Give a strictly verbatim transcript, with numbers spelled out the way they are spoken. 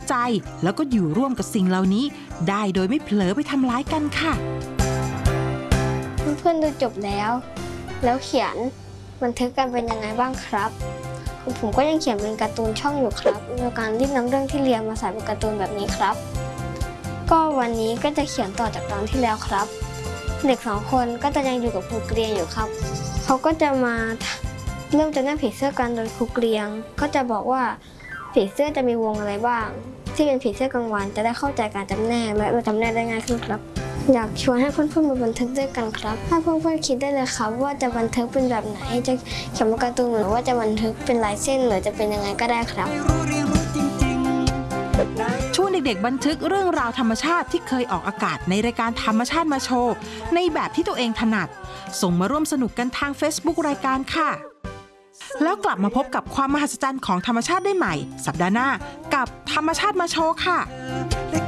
ใจแล้วก็อยู่ร่วมกับสิ่งเหล่านี้ได้โดยไม่เผลอไปทำร้ายกันค่ะเพื่อนๆดูจบแล้วแล้วเขียนบันทึกกันเป็นยังไงบ้างครับผมก็ยังเขียนเป็นการ์ตูนช่องอยู่ครับโดยการรีบนำเรื่องที่เรียนมาใส่เป็นการ์ตูนแบบนี้ครับก็วันนี้ก็จะเขียนต่อจากตอนที่แล้วครับเด็กสองคนก็จะยังอยู่กับครูเกรียงอยู่ครับเขาก็จะมาเริ่มจะเล่นผีเสื้อกันโดยครูเกรียงก็จะบอกว่าผีเสื้อจะมีวงอะไรบ้างที่เป็นผีเสื้อกลางวันจะได้เข้าใจการจำแนกและเราจำแนกได้ง่ายขึ้นครับอยากชวนให้เพื่อนๆมาบันทึกด้วยกันครับให้เพื่อนๆคิดได้เลยครับว่าจะบันทึกเป็นแบบไหนจะเขียนเป็นการ์ตูนหรือว่าจะบันทึกเป็นลายเส้นหรือจะเป็นยังไงก็ได้ครับชวนเด็กๆบันทึกเรื่องราวธรรมชาติที่เคยออกอากาศในรายการธรรมชาติมาโชว์ในแบบที่ตัวเองถนัดส่งมาร่วมสนุกกันทาง Facebook รายการค่ะแล้วกลับมาพบกับความมหัศจรรย์ของธรรมชาติได้ใหม่สัปดาห์หน้ากับธรรมชาติมาโชว์ค่ะ